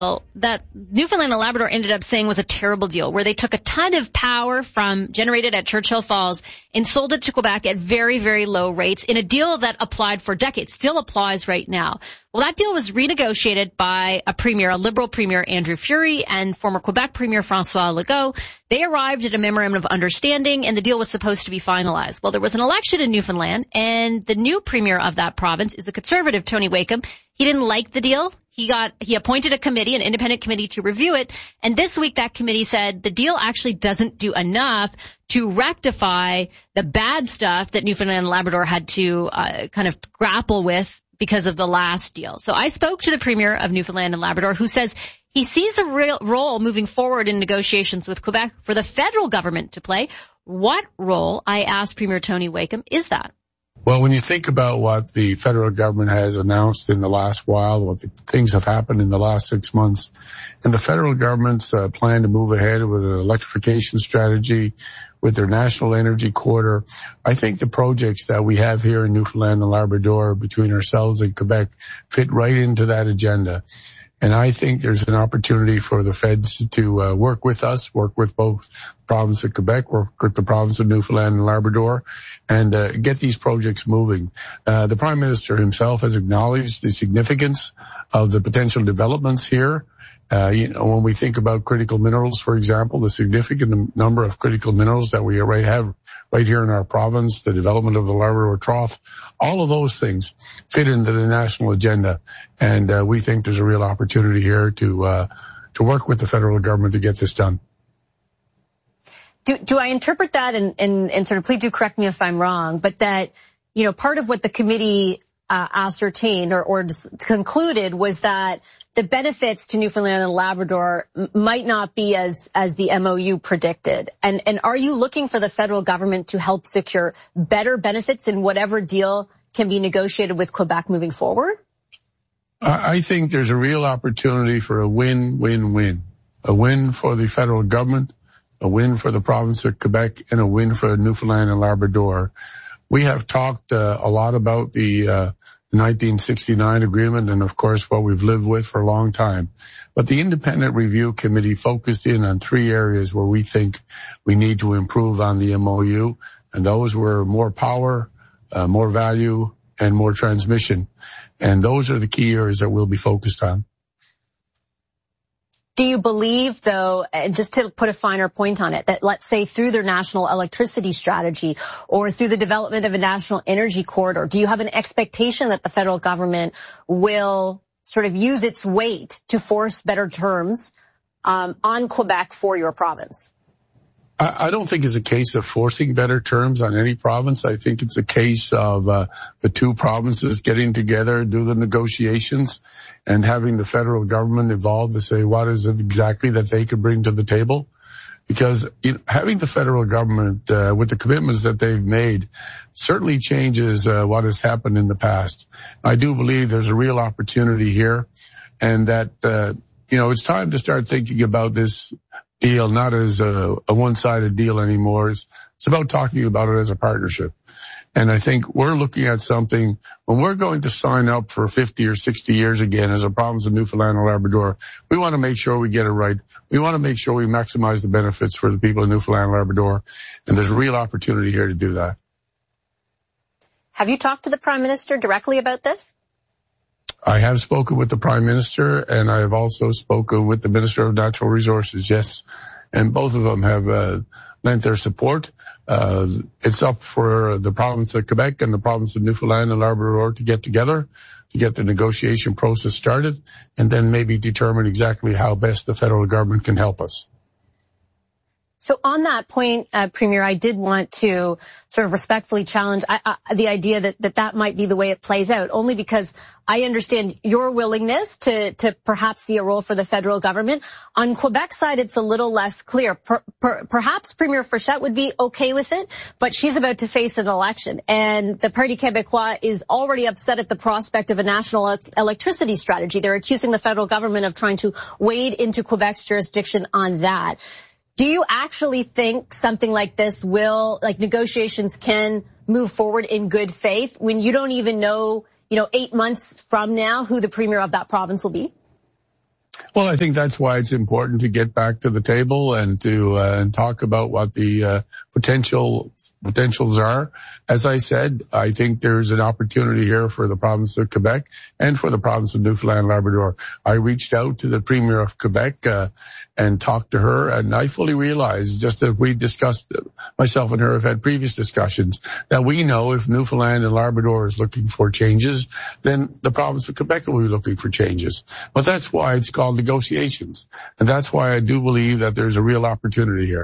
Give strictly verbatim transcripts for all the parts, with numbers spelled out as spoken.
that Newfoundland and Labrador ended up saying was a terrible deal, where they took a ton of power from generated at Churchill Falls and sold it to Quebec at very, very low rates in a deal that applied for decades, still applies right now. Well, that deal was renegotiated by a premier, a Liberal premier, Andrew Furey, and former Quebec premier, François Legault. They arrived at a memorandum of understanding, and the deal was supposed to be finalized. Well, there was an election in Newfoundland, and the new premier of that province is a Conservative, Tony Wakeham. He didn't like the deal. He got, he appointed a committee, an independent committee to review it. And this week that committee said the deal actually doesn't do enough to rectify the bad stuff that Newfoundland and Labrador had to uh, kind of grapple with because of the last deal. So I spoke to the Premier of Newfoundland and Labrador, who says he sees a real role moving forward in negotiations with Quebec for the federal government to play. What role, I asked Premier Tony Wakeham, is that? Well, when you think about what the federal government has announced in the last while, what the things have happened in the last six months, and the federal government's uh, plan to move ahead with an electrification strategy, with their national energy corridor, I think the projects that we have here in Newfoundland and Labrador between ourselves and Quebec fit right into that agenda. And I think there's an opportunity for the feds to uh, work with us, work with both the province of Quebec, work with the province of Newfoundland and Labrador, and uh, get these projects moving. Uh, the Prime Minister himself has acknowledged the significance of the potential developments here. Uh, you know, when we think about critical minerals, for example, the significant number of critical minerals that we right have right here in our province, the development of the Labrador Trough, all of those things fit into the national agenda. And uh, we think there's a real opportunity here to uh, to work with the federal government to get this done. Do, do I interpret that, and, and, and sort of please do correct me if I'm wrong, but that, you know, part of what the committee uh, ascertained or, or concluded was that the benefits to Newfoundland and Labrador might not be as as the M O U predicted. And and are you looking for the federal government to help secure better benefits in whatever deal can be negotiated with Quebec moving forward? I think there's a real opportunity for a win-win-win. A win for the federal government, a win for the province of Quebec, and a win for Newfoundland and Labrador. We have talked uh, a lot about the uh nineteen sixty-nine agreement, and of course what we've lived with for a long time. But the independent review committee focused in on three areas where we think we need to improve on the M O U, and those were more power, uh, more value, and more transmission. And those are the key areas that we'll be focused on. Do you believe, though, just to put a finer point on it, that let's say through their national electricity strategy or through the development of a national energy corridor, do you have an expectation that the federal government will sort of use its weight to force better terms um, on Quebec for your province? I don't think it's a case of forcing better terms on any province. I think it's a case of uh, the two provinces getting together, do the negotiations, and having the federal government involved to say what is it exactly that they could bring to the table. Because you know, having the federal government uh, with the commitments that they've made certainly changes uh, what has happened in the past. I do believe there's a real opportunity here, and that uh, you know it's time to start thinking about this deal not as a, a one-sided deal anymore. It's, it's about talking about it as a partnership. And I think we're looking at something, when we're going to sign up for fifty or sixty years again as a province of Newfoundland and Labrador, we want to make sure we get it right. We want to make sure we maximize the benefits for the people of Newfoundland and Labrador. And there's a real opportunity here to do that. Have you talked to the Prime Minister directly about this? I have spoken with the Prime Minister, and I have also spoken with the Minister of Natural Resources, yes. And both of them have uh, lent their support. Uh, it's up for the province of Quebec and the province of Newfoundland and Labrador to get together, to get the negotiation process started, and then maybe determine exactly how best the federal government can help us. So on that point, uh, Premier, I did want to sort of respectfully challenge I, I, the idea that, that that might be the way it plays out, only because I understand your willingness to, to perhaps see a role for the federal government. On Quebec's side, it's a little less clear. Per, per, perhaps Premier Frechette would be okay with it, but she's about to face an election. And the Parti Québécois is already upset at the prospect of a national electricity strategy. They're accusing the federal government of trying to wade into Quebec's jurisdiction on that. Do you actually think something like this will, like negotiations can move forward in good faith when you don't even know, you know, eight months from now who the premier of that province will be? Well, I think that's why it's important to get back to the table and to uh, and talk about what the uh, potential potentials are. As I said, I think there's an opportunity here for the province of Quebec and for the province of Newfoundland and Labrador. I reached out to the Premier of Quebec uh, and talked to her, and I fully realized, just as we discussed, myself and her have had previous discussions, that we know if Newfoundland and Labrador is looking for changes, then the province of Quebec will be looking for changes. But that's why it's called negotiations. And that's why I do believe that there's a real opportunity here.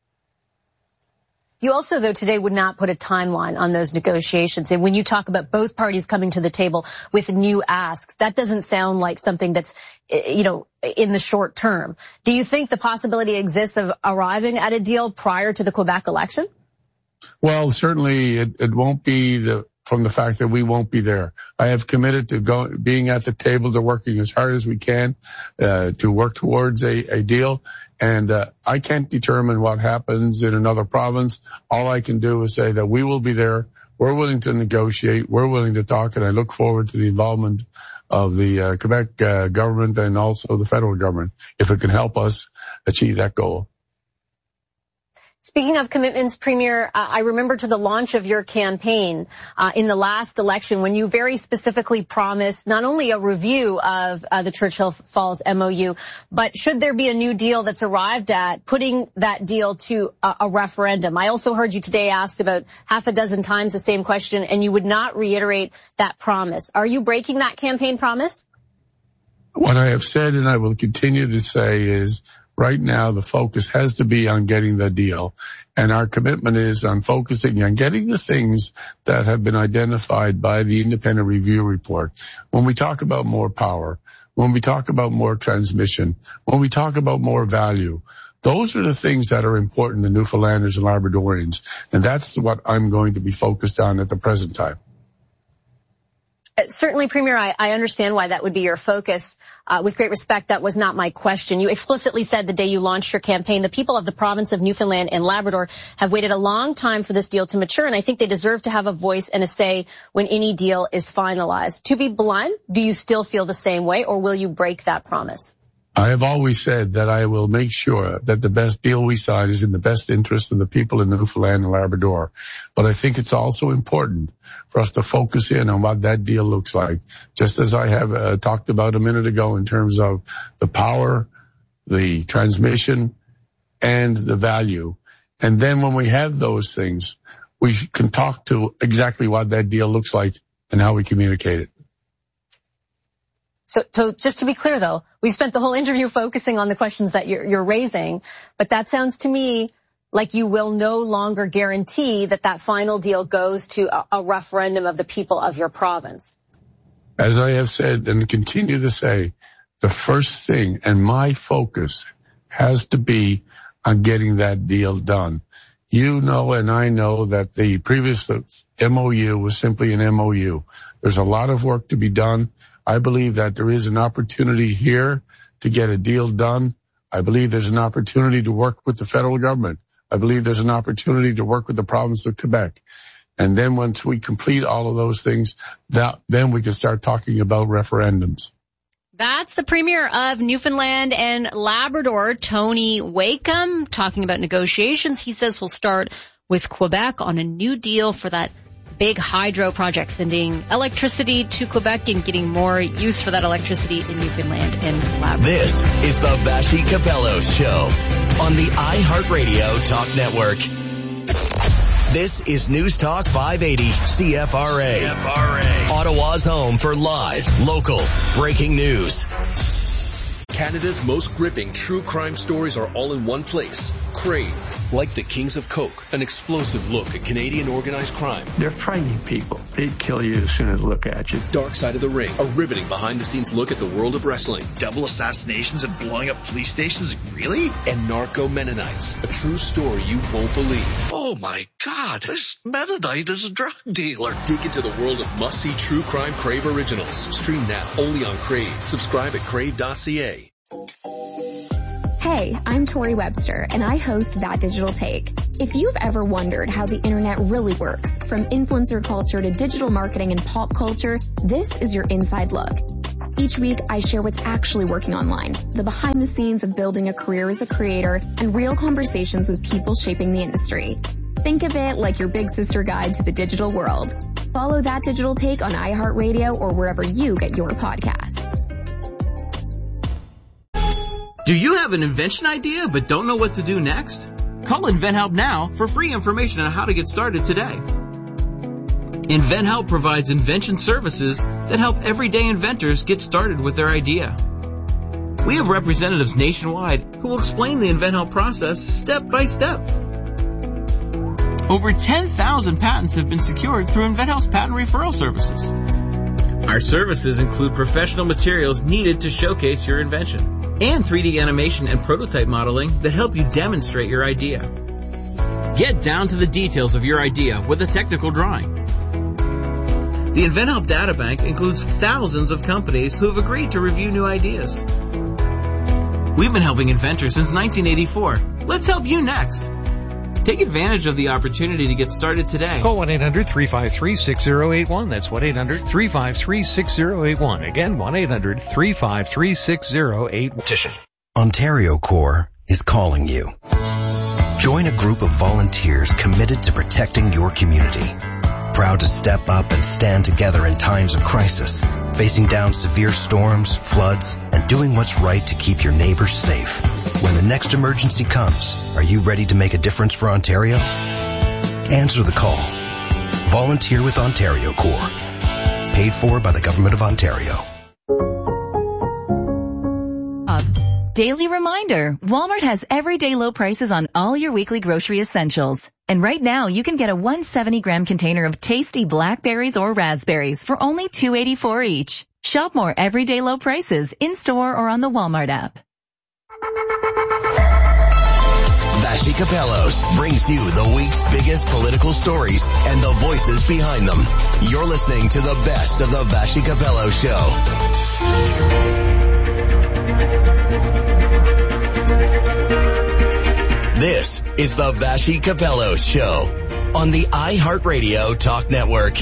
You also, though, today would not put a timeline on those negotiations. And when you talk about both parties coming to the table with new asks, that doesn't sound like something that's, you know, in the short term. Do you think the possibility exists of arriving at a deal prior to the Quebec election? Well, certainly it, it won't be the from the fact that we won't be there. I have committed to go, being at the table, to working as hard as we can uh, to work towards a, a deal. And uh, I can't determine what happens in another province. All I can do is say that we will be there. We're willing to negotiate. We're willing to talk. And I look forward to the involvement of the uh, Quebec uh, government and also the federal government if it can help us achieve that goal. Speaking of commitments, Premier, uh, I remember to the launch of your campaign uh, in the last election when you very specifically promised not only a review of uh, the Churchill Falls M O U, but should there be a new deal that's arrived at, putting that deal to a, a referendum. I also heard you today asked about half a dozen times the same question, and you would not reiterate that promise. Are you breaking that campaign promise? What I have said, and I will continue to say, is right now, the focus has to be on getting the deal. And our commitment is on focusing on getting the things that have been identified by the independent review report. When we talk about more power, when we talk about more transmission, when we talk about more value, those are the things that are important to Newfoundlanders and Labradorians. And that's what I'm going to be focused on at the present time. Certainly, Premier, I, I understand why that would be your focus. Uh, with great respect, that was not my question. You explicitly said the day you launched your campaign, the people of the province of Newfoundland and Labrador have waited a long time for this deal to mature, and I think they deserve to have a voice and a say when any deal is finalized. To be blunt, do you still feel the same way, or will you break that promise? I have always said that I will make sure that the best deal we sign is in the best interest of the people in Newfoundland and Labrador. But I think it's also important for us to focus in on what that deal looks like, just as I have uh, talked about a minute ago in terms of the power, the transmission, and the value. And then when we have those things, we can talk to exactly what that deal looks like and how we communicate it. So, so just to be clear, though, we've spent the whole interview focusing on the questions that you're, you're raising, but that sounds to me like you will no longer guarantee that that final deal goes to a, a referendum of the people of your province. As I have said and continue to say, the first thing and my focus has to be on getting that deal done. You know and I know that the previous M O U was simply an M O U. There's a lot of work to be done. I believe that there is an opportunity here to get a deal done. I believe there's an opportunity to work with the federal government. I believe there's an opportunity to work with the province of Quebec. And then once we complete all of those things, that, then we can start talking about referendums. That's the Premier of Newfoundland and Labrador, Tony Wakeham, talking about negotiations. He says we'll start with Quebec on a new deal for that big hydro project, sending electricity to Quebec and getting more use for that electricity in Newfoundland and Labrador. This is the Vassy Kapelos Show on the iHeartRadio Talk Network. This is News Talk five eighty C F R A. C F R A. Ottawa's home for live, local, breaking news. Canada's most gripping true crime stories are all in one place. Crave, like the Kings of Coke, an explosive look at Canadian organized crime. They're frightening people. They'd kill you as soon as they look at you. Dark Side of the Ring, a riveting behind-the-scenes look at the world of wrestling. Double assassinations and blowing up police stations? Really? And Narco Mennonites, a true story you won't believe. Oh my God, this Mennonite is a drug dealer. Dig into the world of must-see true crime Crave originals. Stream now, only on Crave. Subscribe at crave dot c a. Hey, I'm Tori Webster, and I host That Digital Take. If you've ever wondered how the internet really works, from influencer culture to digital marketing and pop culture, this is your inside look. Each week, I share what's actually working online, the behind the scenes of building a career as a creator, and real conversations with people shaping the industry. Think of it like your big sister guide to the digital world. Follow That Digital Take on iHeartRadio or wherever you get your podcasts. Do you have an invention idea but don't know what to do next? Call InventHelp now for free information on how to get started today. InventHelp provides invention services that help everyday inventors get started with their idea. We have representatives nationwide who will explain the InventHelp process step by step. Over ten thousand patents have been secured through InventHelp's patent referral services. Our services include professional materials needed to showcase your invention and three D animation and prototype modeling that help you demonstrate your idea. Get down to the details of your idea with a technical drawing. The InventHelp Databank includes thousands of companies who have agreed to review new ideas. We've been helping inventors since nineteen eighty-four. Let's help you next. Take advantage of the opportunity to get started today. Call one eight hundred three five three six zero eight one. That's one eight hundred three five three six zero eight one. Again, one eight hundred three five three six zero eight one. Ontario Corps is calling you. Join a group of volunteers committed to protecting your community. Proud to step up and stand together in times of crisis, facing down severe storms, floods, and doing what's right to keep your neighbors safe. When the next emergency comes, are you ready to make a difference for Ontario? Answer the call. Volunteer with Ontario Corps. Paid for by the Government of Ontario. Daily reminder, Walmart has everyday low prices on all your weekly grocery essentials. And right now, you can get a one hundred seventy gram container of tasty blackberries or raspberries for only two dollars and eighty-four cents each. Shop more everyday low prices in-store or on the Walmart app. Vassy Kapelos brings you the week's biggest political stories and the voices behind them. You're listening to the best of the Vassy Kapelos Show. This is the Vassy Kapelos Show on the iHeartRadio Talk Network.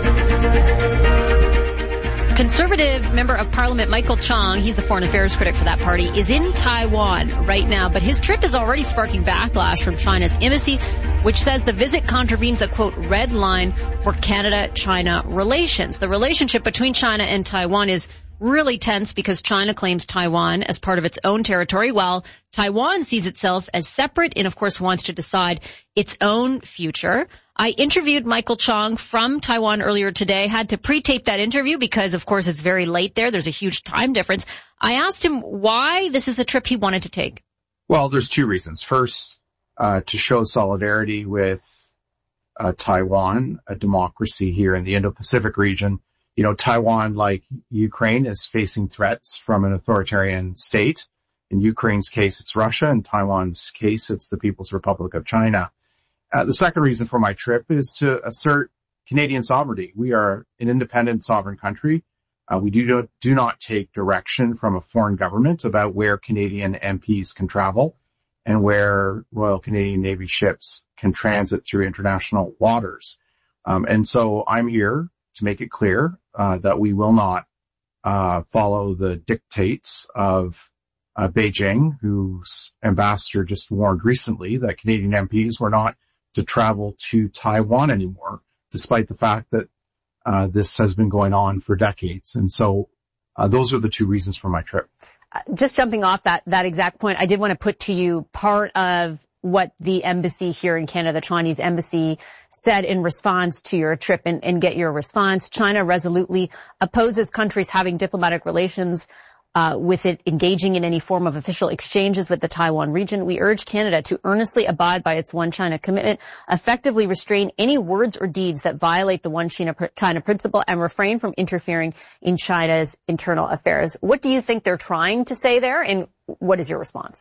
Conservative member of Parliament Michael Chong, he's the foreign affairs critic for that party, is in Taiwan right now, but his trip is already sparking backlash from China's embassy, which says the visit contravenes a, quote, red line for Canada-China relations. The relationship between China and Taiwan is really tense because China claims Taiwan as part of its own territory, while Taiwan sees itself as separate and, of course, wants to decide its own future. I interviewed Michael Chong from Taiwan earlier today, had to pre-tape that interview because, of course, it's very late there. There's a huge time difference. I asked him why this is a trip he wanted to take. Well, there's two reasons. First, uh, to show solidarity with uh, Taiwan, a democracy here in the Indo-Pacific region. You know, Taiwan, like Ukraine, is facing threats from an authoritarian state. In Ukraine's case, it's Russia. In Taiwan's case, it's the People's Republic of China. Uh, the second reason for my trip is to assert Canadian sovereignty. We are an independent sovereign country. Uh, we do not, do not take direction from a foreign government about where Canadian M Ps can travel and where Royal Canadian Navy ships can transit through international waters. Um, and so I'm here to make it clear uh, that we will not uh, follow the dictates of uh, Beijing, whose ambassador just warned recently that Canadian M Ps were not to travel to Taiwan anymore, despite the fact that uh, this has been going on for decades. And so uh, those are the two reasons for my trip. Uh, just jumping off that, that exact point, I did want to put to you part of what the embassy here in Canada, the Chinese embassy, said in response to your trip, and, and get your response. China resolutely opposes countries having diplomatic relations Uh, with it engaging in any form of official exchanges with the Taiwan region. We urge Canada to earnestly abide by its One China commitment, effectively restrain any words or deeds that violate the One China, China principle, and refrain from interfering in China's internal affairs. What do you think they're trying to say there, and what is your response?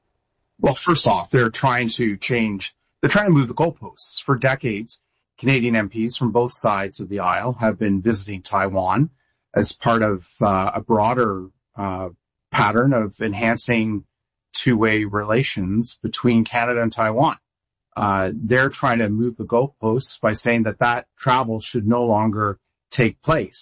Well, first off, they're trying to change, they're trying to move the goalposts. For decades, Canadian M Ps from both sides of the aisle have been visiting Taiwan as part of uh, a broader Uh, pattern of enhancing two-way relations between Canada and Taiwan. Uh, they're trying to move the goalposts by saying that that travel should no longer take place.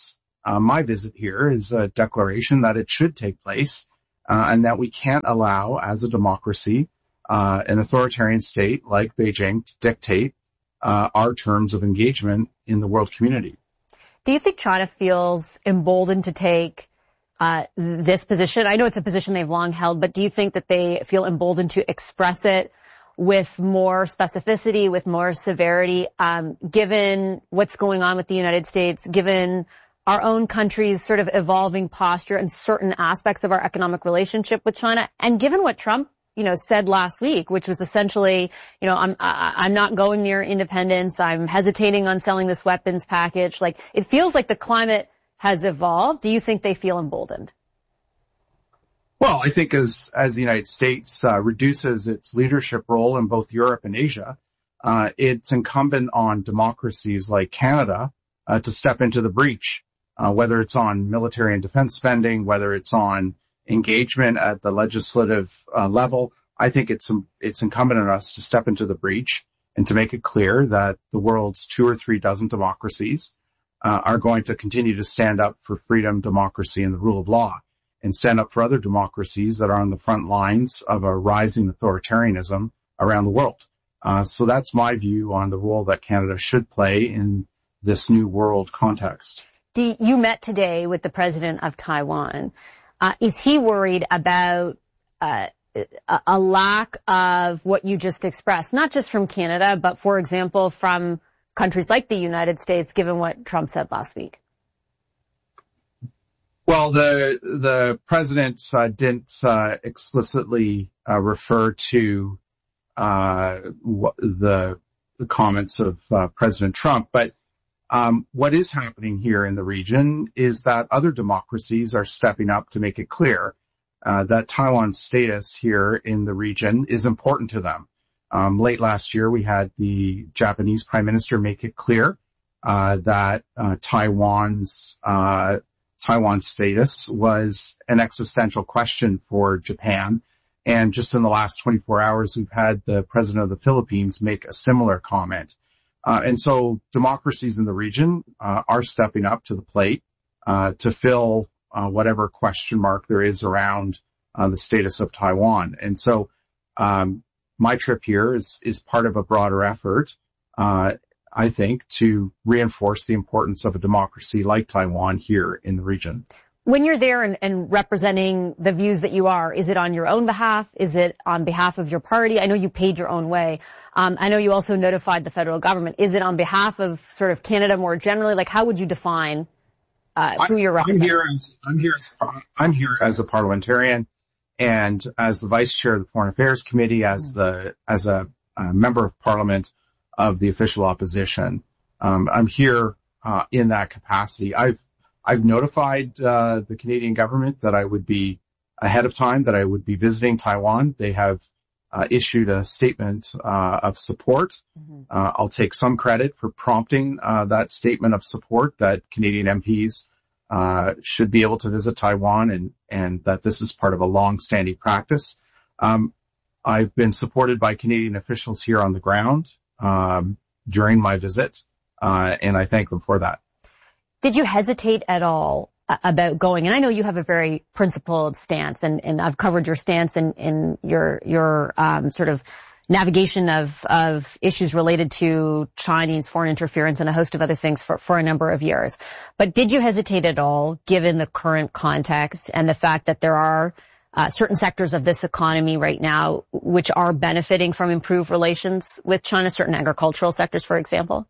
uh, my visit here is a declaration that it should take place, uh, and that we can't allow, as a democracy, uh, an authoritarian state like Beijing to dictate uh, our terms of engagement in the world community. Do you think China feels emboldened to take uh, this position? I know it's a position they've long held, but do you think that they feel emboldened to express it with more specificity, with more severity, um, given what's going on with the United States, given our own country's sort of evolving posture and certain aspects of our economic relationship with China, and given what Trump, you know, said last week, which was essentially, you know, I'm, I'm not going near independence. I'm hesitating on selling this weapons package. Like, it feels like the climate has evolved. Do you think they feel emboldened? Well, I think as, as the United States uh, reduces its leadership role in both Europe and Asia, uh, it's incumbent on democracies like Canada uh, to step into the breach, uh, whether it's on military and defense spending, whether it's on engagement at the legislative uh, level. I think it's it's incumbent on us to step into the breach and to make it clear that the world's two or three dozen democracies uh, are going to continue to stand up for freedom, democracy, and the rule of law, and stand up for other democracies that are on the front lines of a rising authoritarianism around the world. Uh, so that's my view on the role that Canada should play in this new world context. D, you met today with the president of Taiwan. Uh, is he worried about uh, a lack of what you just expressed, not just from Canada, but, for example, from countries like the United States, given what Trump said last week? Well, the the president uh, didn't uh, explicitly uh, refer to uh, the, the comments of uh, President Trump, but um, what is happening here in the region is that other democracies are stepping up to make it clear uh, that Taiwan's status here in the region is important to them. Um, late last year, we had the Japanese Prime Minister make it clear uh, that uh, Taiwan's uh, Taiwan's status was an existential question for Japan. And just in the last twenty-four hours, we've had the president of the Philippines make a similar comment. Uh, and so democracies in the region uh, are stepping up to the plate uh, to fill uh, whatever question mark there is around uh, the status of Taiwan. And so um, my trip here is, is part of a broader effort, uh, I think, to reinforce the importance of a democracy like Taiwan here in the region. When you're there and, and representing the views that you are, is it on your own behalf? Is it on behalf of your party? I know you paid your own way. Um, I know you also notified the federal government. Is it on behalf of sort of Canada more generally? Like, how would you define uh, who you're representing? I'm here as I'm here as I'm here as a parliamentarian, and as the vice chair of the Foreign Affairs Committee, as the as a, a member of Parliament of the official opposition. Um, I'm here uh, in that capacity. I've I've notified uh, the Canadian government that I would be ahead of time, that I would be visiting Taiwan. They have uh, issued a statement uh, of support. Mm-hmm. Uh, I'll take some credit for prompting uh, that statement of support that Canadian M Ps uh, should be able to visit Taiwan, and, and that this is part of a long-standing practice. Um, I've been supported by Canadian officials here on the ground um, during my visit, uh, and I thank them for that. Did you hesitate at all about going? And I know you have a very principled stance, and, and I've covered your stance in, in your your um, sort of navigation of, of issues related to Chinese foreign interference and a host of other things for, for a number of years. But did you hesitate at all, given the current context and the fact that there are uh, certain sectors of this economy right now which are benefiting from improved relations with China, certain agricultural sectors, for example?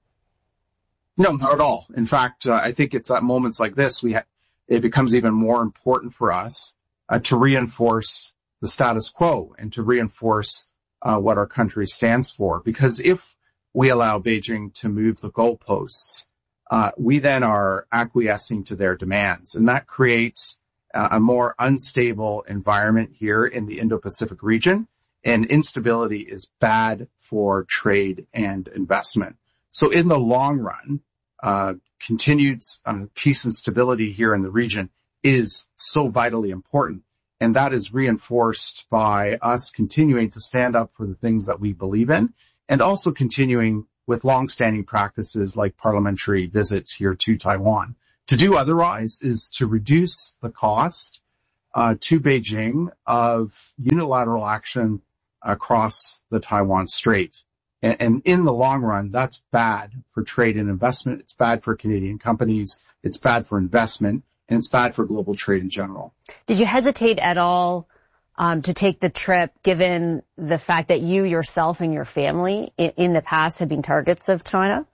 No, not at all. In fact, uh, I think it's at moments like this, we ha- it becomes even more important for us uh, to reinforce the status quo and to reinforce uh, what our country stands for. Because if we allow Beijing to move the goalposts, uh, we then are acquiescing to their demands. And that creates uh, a more unstable environment here in the Indo-Pacific region. And instability is bad for trade and investment. So in the long run, uh, continued uh, peace and stability here in the region is so vitally important. And that is reinforced by us continuing to stand up for the things that we believe in, and also continuing with longstanding practices like parliamentary visits here to Taiwan. To do otherwise is to reduce the cost uh, to Beijing of unilateral action across the Taiwan Strait. And, and in the long run, that's bad for trade and investment. It's bad for Canadian companies. It's bad for investment. And it's bad for global trade in general. Did you hesitate at all um, to take the trip, given the fact that you yourself and your family in, in the past had been targets of China?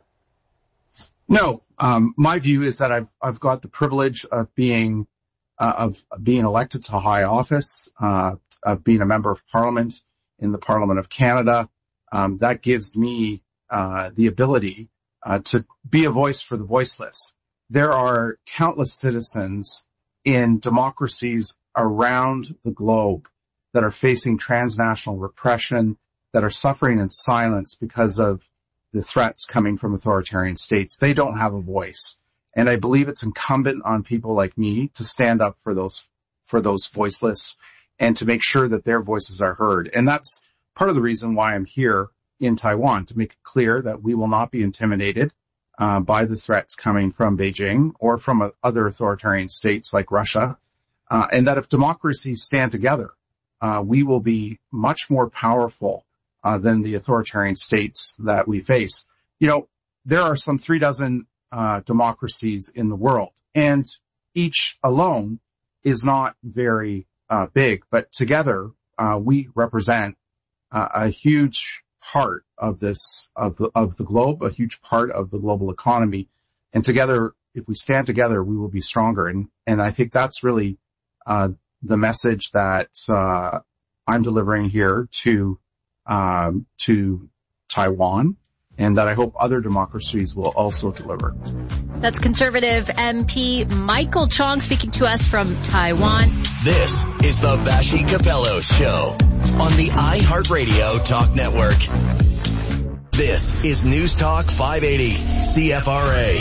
No. Um, my view is that I've, I've got the privilege of being, uh, of being elected to high office, uh, of being a member of parliament in the Parliament of Canada. Um, that gives me, uh, the ability, uh, to be a voice for the voiceless. There are countless citizens in democracies around the globe that are facing transnational repression, that are suffering in silence because of the threats coming from authoritarian states. They don't have a voice. And I believe it's incumbent on people like me to stand up for those, for those voiceless and to make sure that their voices are heard. And that's part of the reason why I'm here in Taiwan, to make it clear that we will not be intimidated uh, by the threats coming from Beijing or from uh, other authoritarian states like Russia. Uh, and that if democracies stand together, uh, we will be much more powerful Uh, than the authoritarian states that we face. You know, there are some three dozen uh, democracies in the world, and each alone is not very uh, big, but together uh, we represent uh, a huge part of this of the, of the globe, a huge part of the global economy, and together, if we stand together, we will be stronger. And and I think that's really uh, the message that uh, I'm delivering here to. Um, to Taiwan, and that I hope other democracies will also deliver. That's Conservative M P Michael Chong speaking to us from Taiwan. This is the Vassy Kapelos Show on the iHeartRadio Talk Network. This is News Talk five eighty C F R A.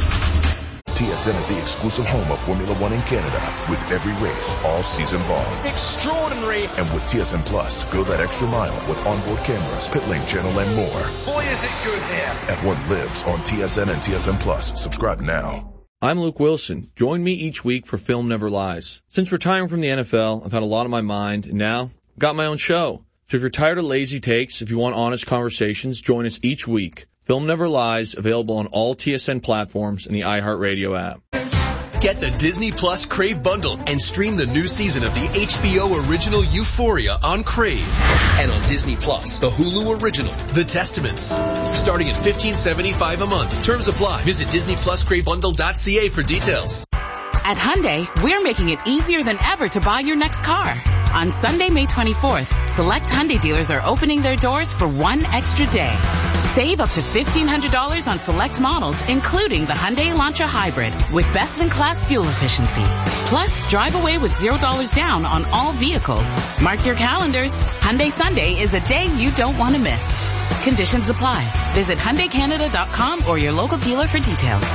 T S N is the exclusive home of Formula One in Canada, with every race all season long. Extraordinary. And with T S N Plus, go that extra mile with onboard cameras, pit lane channel, and more. Boy, is it good here. Everyone lives on T S N and T S N Plus. Subscribe now. I'm Luke Wilson. Join me each week for Film Never Lies. Since retiring from the N F L, I've had a lot on my mind, and now I've got my own show. So if you're tired of lazy takes, if you want honest conversations, join us each week. Film Never Lies, available on all T S N platforms and the iHeartRadio app. Get the Disney Plus Crave bundle and stream the new season of the H B O original Euphoria on Crave. And on Disney Plus, the Hulu original, The Testaments. Starting at fifteen seventy-five a month. Terms apply. Visit Disney Plus Crave Bundle dot C A for details. At Hyundai, we're making it easier than ever to buy your next car. On Sunday, May twenty-fourth, select Hyundai dealers are opening their doors for one extra day. Save up to fifteen hundred dollars on select models, including the Hyundai Elantra Hybrid, with best-in-class fuel efficiency. Plus, drive away with zero dollars down on all vehicles. Mark your calendars. Hyundai Sunday is a day you don't want to miss. Conditions apply. Visit Hyundai Canada dot com or your local dealer for details.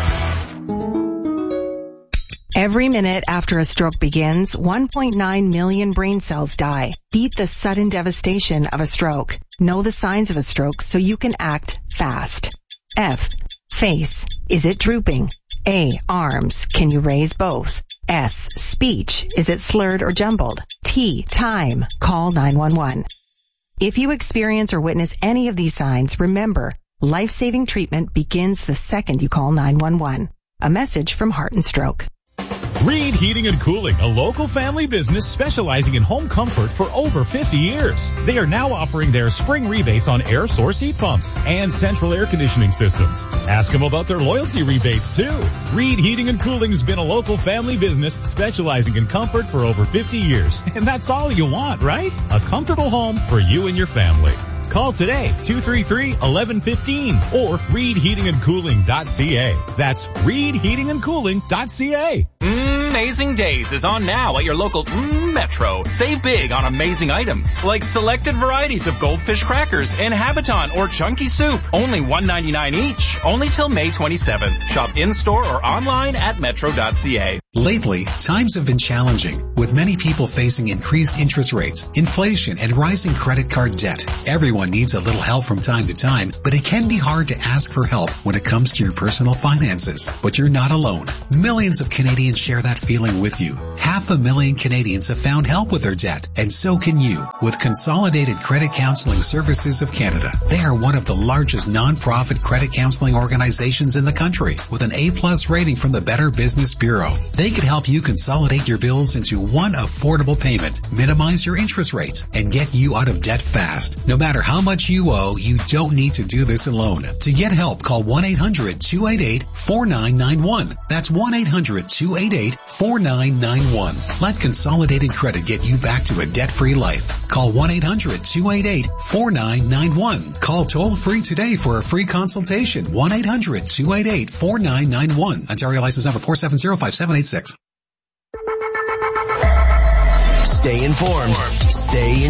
Every minute after a stroke begins, one point nine million brain cells die. Beat the sudden devastation of a stroke. Know the signs of a stroke so you can act fast. F. Face. Is it drooping? A. Arms. Can you raise both? S. Speech. Is it slurred or jumbled? T. Time. Call nine one one. If you experience or witness any of these signs, remember, life-saving treatment begins the second you call nine one one. A message from Heart and Stroke. Reed Heating and Cooling, a local family business specializing in home comfort for over fifty years. They are now offering their spring rebates on air source heat pumps and central air conditioning systems. Ask them about their loyalty rebates too. Reed Heating and Cooling's been a local family business specializing in comfort for over fifty years. And that's all you want, right? A comfortable home for you and your family. Call today, two three three, one one one five or reed heating and cooling dot c a. That's reed heating and cooling dot c a. Amazing Days is on now at your local mm, Metro. Save big on amazing items like selected varieties of goldfish crackers and Habiton or chunky soup. Only one ninety-nine each. Only till May twenty-seventh. Shop in-store or online at metro dot c a. Lately, times have been challenging, with many people facing increased interest rates, inflation, and rising credit card debt. Everyone needs a little help from time to time, but it can be hard to ask for help when it comes to your personal finances. But you're not alone. Millions of Canadians share that feeling with you. Half a million Canadians have found help with their debt, and so can you. With Consolidated Credit Counseling Services of Canada, they are one of the largest non-profit credit counseling organizations in the country, with an A-plus rating from the Better Business Bureau. They can help you consolidate your bills into one affordable payment, minimize your interest rates, and get you out of debt fast. No matter how much you owe, you don't need to do this alone. To get help, call one eight hundred two eight eight four nine nine one. That's one eight hundred two eight eight four nine nine one. Let Consolidated Credit get you back to a debt-free life. Call one eight hundred two eight eight four nine nine one. Call toll-free today for a free consultation. one eight hundred two eight eight four nine nine one. Ontario license number four seven zero five seven eight six. Stay informed. Stay in